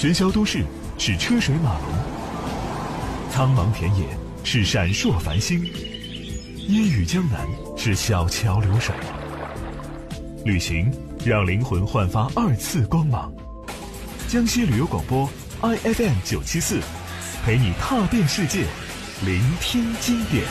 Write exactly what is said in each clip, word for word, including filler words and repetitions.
喧嚣都市是车水马龙，苍茫田野是闪烁繁星，烟雨江南是小桥流水。旅行让灵魂焕发二次光芒。江西旅游广播 I F M 九七四，陪你踏遍世界，聆听经典。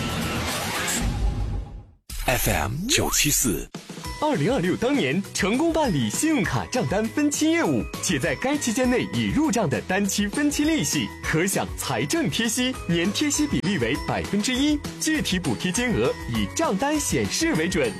F M 九七四。 二零二六当年成功办理信用卡账单分期业务，且在该期间内已入账的单期分期利息可享财政贴息，年贴息比例为百分之一，具体补贴金额以账单显示为准。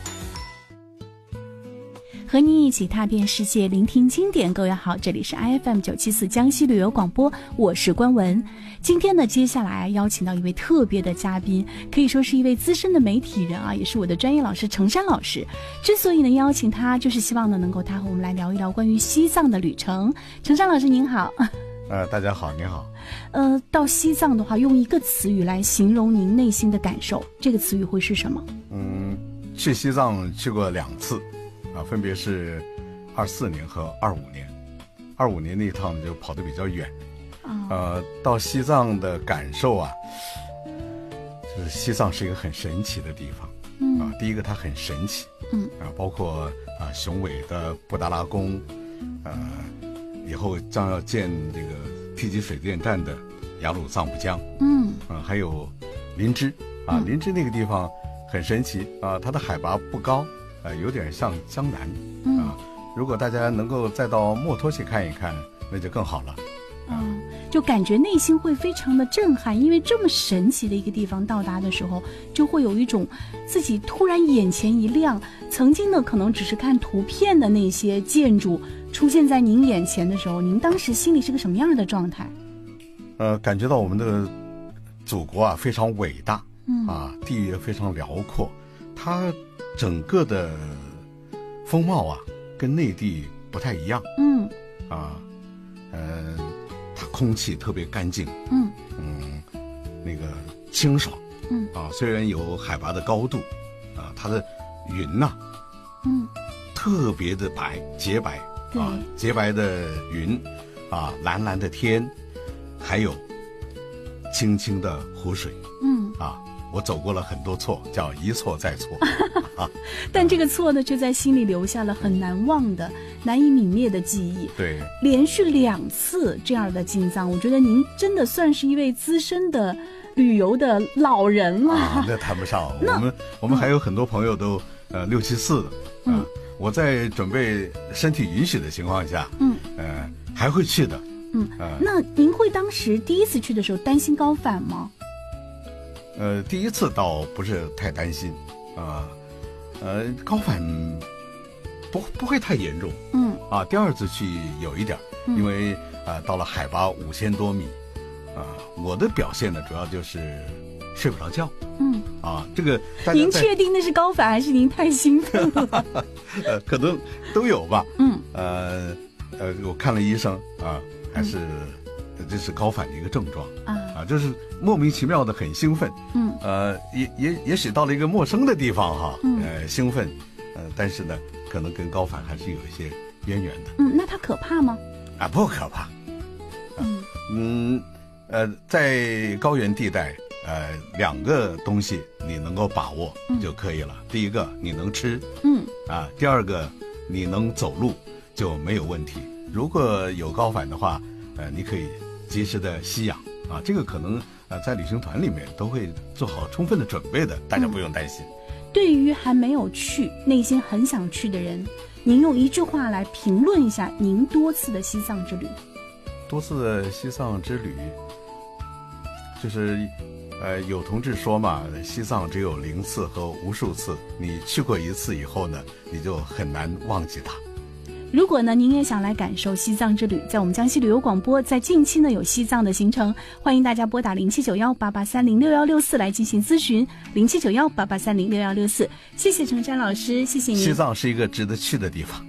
和您一起踏遍世界，聆听经典。各位好，这里是 I F M 九七四江西旅游广播，我是关文。今天呢，接下来邀请到一位特别的嘉宾，可以说是一位资深的媒体人啊，也是我的专业老师程山老师。之所以能邀请他，就是希望呢能够他和我们来聊一聊关于西藏的旅程。程山老师您好。 呃，大家好，您好。 呃，到西藏的话，用一个词语来形容您内心的感受，这个词语会是什么？嗯， 去西藏去过两次。啊，分别是二四年和二五年，二五年那一趟就跑得比较远，呃，到西藏的感受啊，就是西藏是一个很神奇的地方，嗯啊，第一个它很神奇，嗯啊，包括啊雄伟的布达拉宫，呃，以后将要建这个梯级水电站的雅鲁藏布江，嗯啊，还有林芝啊，林芝那个地方很神奇啊，它的海拔不高。呃，有点像江南，嗯、啊，如果大家能够再到墨脱去看一看，那就更好了。 嗯，就感觉内心会非常的震撼，因为这么神奇的一个地方到达的时候，就会有一种自己突然眼前一亮，曾经呢可能只是看图片的那些建筑出现在您眼前的时候，您当时心里是个什么样的状态？ 呃，感觉到我们的祖国啊非常伟大，嗯啊，地域也非常辽阔，它整个的风貌啊，跟内地不太一样。嗯，啊，呃，它空气特别干净。嗯嗯，那个清爽。嗯啊，虽然有海拔的高度，啊，它的云呐、啊，嗯，特别的白，洁白。啊，洁白的云，啊，蓝蓝的天，还有清清的湖水。嗯啊。我走过了很多错，叫一错再错，啊、 但这个错呢，却在心里留下了很难忘的、难以泯灭的记忆。 对， 连续两次这样的进藏，我觉得您真的算是一位资深的旅游的老人了。 啊，那谈不上，我们我们还有很多朋友都、嗯、呃六七四的。嗯、呃，我在准备身体允许的情况下，嗯，呃，还会去的。 嗯，呃、那您会当时第一次去的时候担心高反吗？ 呃，第一次倒不是太担心，啊、呃，呃，高反不不会太严重，嗯，啊，第二次去有一点，嗯、因为啊、呃，到了海拔五千多米，啊、呃，我的表现呢主要就是睡不着觉，嗯，啊，这个您确定那是高反还是您太兴奋了？ 呃，可能都有吧，嗯，呃呃，我看了医生啊，还是。嗯这是高反的一个症状啊，啊，就是莫名其妙的很兴奋，嗯，呃，也也也许到了一个陌生的地方哈，嗯、呃，兴奋，呃，但是呢，可能跟高反还是有一些渊源的。 嗯，那它可怕吗？ 啊，不可怕。嗯嗯，呃，在高原地带，呃，两个东西你能够把握就可以了。嗯、第一个你能吃，嗯，啊，第二个你能走路就没有问题。如果有高反的话，呃，你可以及时的吸氧啊，这个可能呃在旅行团里面都会做好充分的准备的，大家不用担心。嗯、 对于还没有去、内心很想去的人，您用一句话来评论一下您多次的西藏之旅。 多次的西藏之旅，就是呃有同志说嘛，西藏只有零次和无数次，你去过一次以后呢，你就很难忘记它。 如果呢，您也想来感受西藏之旅，在我们江西旅游广播，在近期呢有西藏的行程，欢迎大家拨打零七九幺八八三零六幺六四来进行咨询，零七九幺八八三零六幺六四。谢谢程山老师，谢谢您。 西藏是一个值得去的地方。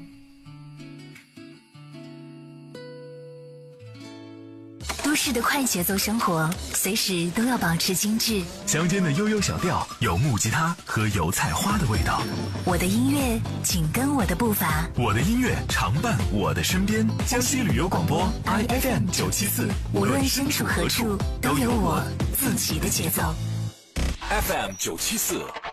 都市的快节奏生活，随时都要保持精致。 乡间的悠悠小调，有木吉他和油菜花的味道。 我的音乐紧跟我的步伐， 我的音乐常伴我的身边。江西旅游广播 I F M 九七四， 无论身处何处，都有我自己的节奏。 F M 九七四